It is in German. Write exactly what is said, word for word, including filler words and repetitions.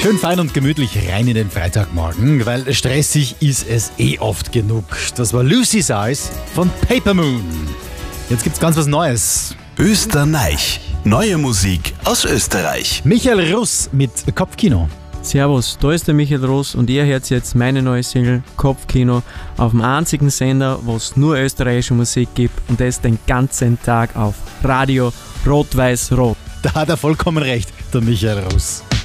Schön fein und gemütlich rein in den Freitagmorgen, weil stressig ist es eh oft genug. Das war Lucy's Eyes von Paper Moon. Jetzt gibt's ganz was Neues. Österreich. Neue Musik aus Österreich. Michael Russ mit Kopfkino. Servus, da ist der Michael Russ und ihr hört jetzt meine neue Single Kopfkino auf dem einzigen Sender, wo es nur österreichische Musik gibt, und das den ganzen Tag auf Radio Rot-Weiß-Rot. Da hat er vollkommen recht, der Michael Russ.